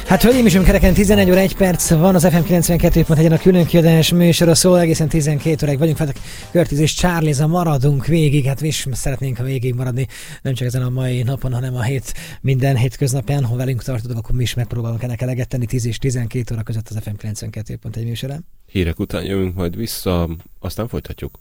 Hát hölgyeim és kereken 11 óra 1 perc van, az FM 92.1-en a külön kiadás műsora szól, egészen 12 óráig vagyunk, Fedek Curtis és Charlie-za maradunk végig, hát is szeretnénk a végig maradni, nem csak ezen a mai napon, hanem a minden hétköznapján, ha velünk tartodok, akkor mi is megpróbálunk ennek eleget tenni 10 és 12 óra között az FM 92.1 műsorán. Hírek után jövünk majd vissza, aztán folytatjuk.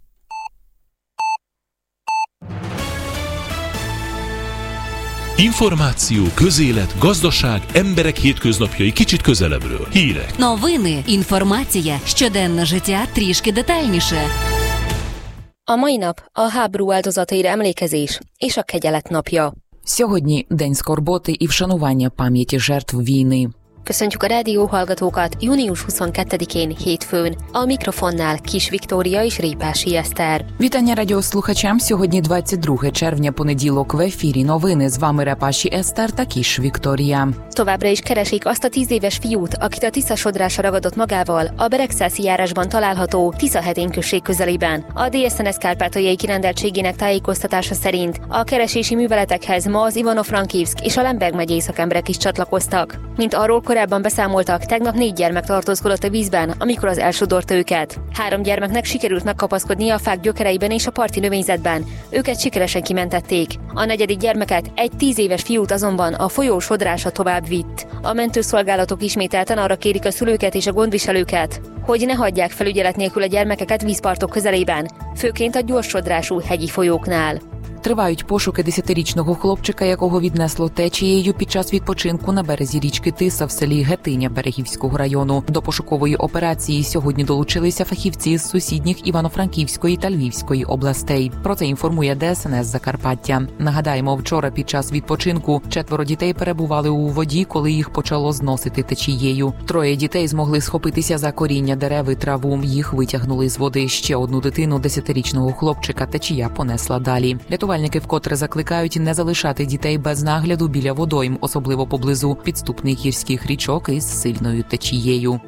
Információ, közélet, gazdaság, emberek hétköznapjai kicsit közelebbről. Hírek. Новини, інформація, щоденне життя трішки детальніше. A mai nap a háború áldozataira emlékezés és a kegyelet napja. Сьогодні День скорботи і вшанування пам'яті жертв війни. Köszöntjük a rádióhallgatókat június 22-én hétfőn. A mikrofonnál Kis Viktória és Répási Eszter. Вітання радіослухачам. Сьогодні 22 червня, понеділок, в ефірі новини. З вами Репаші Eszter та Kis Viktória. Továbbra is keresik azt a 10 éves fiút, akit a Tisza sodrása ragadott magával a Beregszászi járásban található Tiszahetén község közelében. A DSNS kárpátaljai kirendeltségének tájékoztatása szerint a keresési műveletekhez ma az Ivano-Frankivsk és a Lemberg megyei szakemberek is csatlakoztak. Mint arról korábban beszámoltak, tegnap 4 gyermek tartózkodott a vízben, amikor az elsodorta őket. 3 gyermeknek sikerült megkapaszkodnia a fák gyökereiben és a parti növényzetben. Őket sikeresen kimentették. A 4. gyermeket, egy 10 éves fiút azonban a folyó sodrása tovább vitt. A mentőszolgálatok ismételten arra kérik a szülőket és a gondviselőket, hogy ne hagyják felügyelet nélkül a gyermekeket vízpartok közelében, főként a gyorssodrású hegyi folyóknál. Тривають пошуки 10-річного хлопчика, якого віднесло течією під час відпочинку на березі річки Тиса в селі Гетиня Берегівського району. До пошукової операції сьогодні долучилися фахівці з сусідніх Івано-Франківської та Львівської областей. Про це інформує ДСНС Закарпаття. Нагадаємо, вчора під час відпочинку 4 дітей перебували у воді, коли їх почало зносити течією. 3 дітей змогли схопитися за коріння дерев і траву. Їх витягнули з води. Ще одну дитину, 10-річного хлопчика, течія понесла далі. Рятувальники вкотре закликають не залишати дітей без нагляду біля водойм, особливо поблизу підступних гірських річок із сильною течією.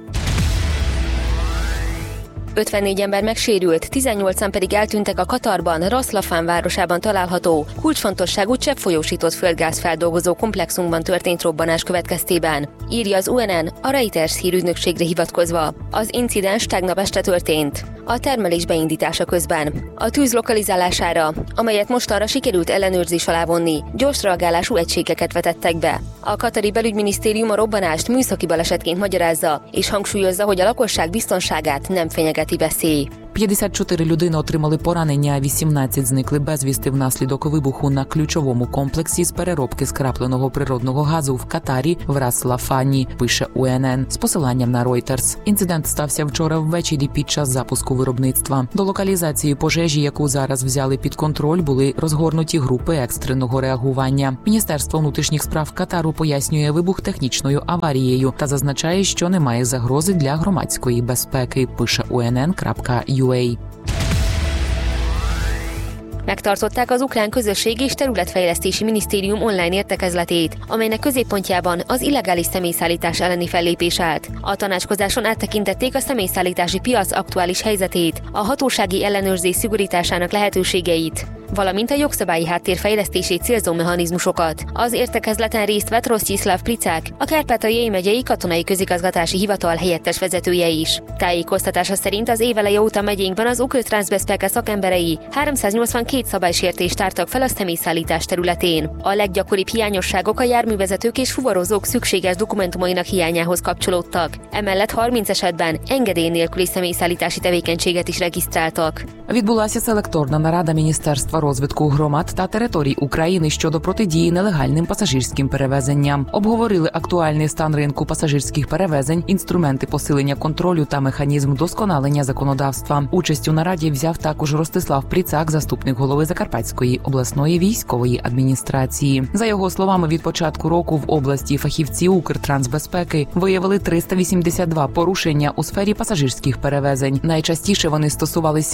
54 ember megsérült, 18-an pedig eltűntek a Katarban, Ras Laffan városában található, kulcsfontosságú cseppfolyósított földgázfeldolgozó komplexumban történt robbanás következtében, írja az UNN a Reuters hírügynökségre hivatkozva. Az incidens tegnap este történt. A termelés beindítása közben. A tűz lokalizálására, amelyet mostanra sikerült ellenőrzés alá vonni, gyors reagálású egységeket vetettek be. A katari belügyminisztérium a robbanást műszaki balesetként magyarázza, és hangsúlyozza, hogy a lakosság biztonságát nem fenyegeti veszély. 54 людини отримали поранення, а 18 зникли безвісти внаслідок вибуху на ключовому комплексі з переробки скрапленого природного газу в Катарі в Рас-Лафані, пише УНН з посиланням на Reuters. Інцидент стався вчора ввечері під час запуску виробництва. До локалізації пожежі, яку зараз взяли під контроль, були розгорнуті групи екстреного реагування. Міністерство внутрішніх справ Катару пояснює вибух технічною аварією та зазначає, що немає загрози для громадської безпеки, пише UNN.ua. Megtartották az ukrán közösség és területfejlesztési minisztérium online értekezletét, amelynek középpontjában az illegális személyszállítás elleni fellépés állt. A tanácskozáson áttekintették a személyszállítási piac aktuális helyzetét, a hatósági ellenőrzés szigorításának lehetőségeit, valamint a jogszabályi háttér fejlesztését célzó mechanizmusokat. Az értekezleten részt vett Rosztyiszláv Pricák, a Kárpátaljai megyei katonai közigazgatási hivatal helyettes vezetője is. Tájékoztatása szerint az éveleje óta megyénkben az Ukr-Transzbezpeke szakemberei 382 szabálysértést tártak fel a személyszállítás területén. A leggyakoribb hiányosságok a járművezetők és fuvarozók szükséges dokumentumainak hiányához kapcsolódtak. Emellett 30 esetben engedély nélküli személyszállítási tevékenységet is regisztráltak. Відбулася селекторна нарада Міністерства розвитку громад та територій України щодо протидії нелегальним пасажирським перевезенням. Обговорили актуальний стан ринку пасажирських перевезень, інструменти посилення контролю та механізм вдосконалення законодавства. Участь у нараді взяв також Ростислав Прицак, заступник голови Закарпатської обласної військової адміністрації. За його словами, від початку року в області фахівці Укртрансбезпеки виявили 382 порушення у сфері пасажирських перевезень. Найчастіше вони стосувалися